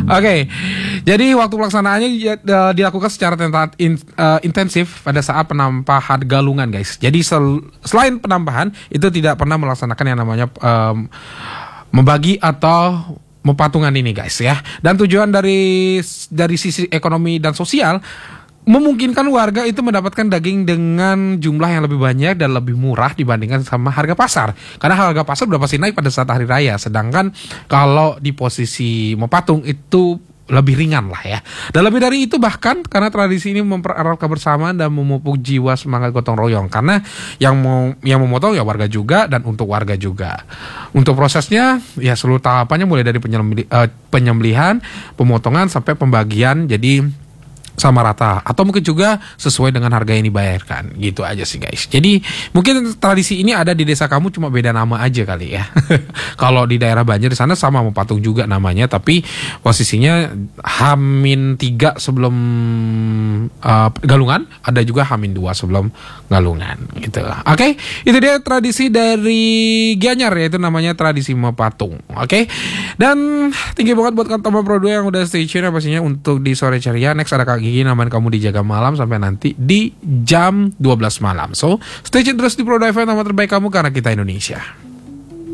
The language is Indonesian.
Oke, jadi waktu pelaksanaannya dilakukan secara intensif pada saat penampahan galungan, guys. Jadi selain penambahan, itu tidak pernah melaksanakan yang namanya membagi atau mepatungan ini, guys, ya. Dan tujuan dari sisi ekonomi dan sosial memungkinkan warga itu mendapatkan daging dengan jumlah yang lebih banyak dan lebih murah dibandingkan sama harga pasar. Karena harga pasar udah pasti naik pada saat hari raya. Sedangkan kalau di posisi mepatung itu lebih ringan lah ya. Dan lebih dari itu bahkan karena tradisi ini mempererat kebersamaan dan memupuk jiwa semangat gotong royong. Karena yang memotong ya warga juga dan untuk warga juga. Untuk prosesnya ya seluruh tahapannya mulai dari penyembelihan, pemotongan sampai pembagian jadi sama rata atau mungkin juga sesuai dengan harga yang dibayarkan. Gitu aja sih, guys. Jadi mungkin tradisi ini ada di desa kamu cuma beda nama aja kali ya. Kalau di daerah Banjar di sana sama mepatung juga namanya, tapi posisinya H-3 sebelum galungan, ada juga H-2 sebelum galungan gitu. Oke, itu dia tradisi dari Gianyar, yaitu namanya tradisi mepatung. Oke. Dan tinggi banget buat teman Pro 2 yang udah stay tune pastinya untuk di sore ceria. Next ada Kak Gigi, namain kamu dijaga malam sampai nanti di jam 12 malam. So, stay tune terus di Pro 2 FM, nama terbaik kamu karena kita Indonesia.